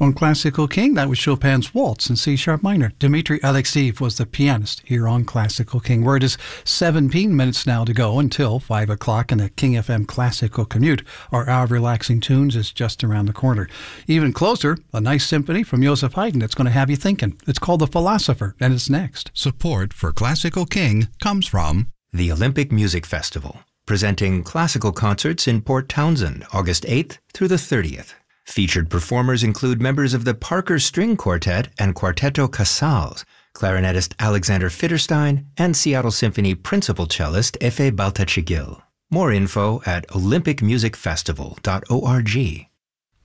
On Classical King, that was Chopin's Waltz in C-sharp minor. Dmitri Alexeyev was the pianist here on Classical King, where it is 17 minutes now to go until 5 o'clock, and the King FM Classical Commute, our hour of relaxing tunes, is just around the corner. Even closer, a nice symphony from Joseph Haydn that's going to have you thinking. It's called The Philosopher, and it's next. Support for Classical King comes from the Olympic Music Festival, presenting classical concerts in Port Townsend, August 8th through the 30th. Featured performers include members of the Parker String Quartet and Quartetto Casals, clarinetist Alexander Fitterstein, and Seattle Symphony principal cellist Efe Baltachigil. More info at olympicmusicfestival.org.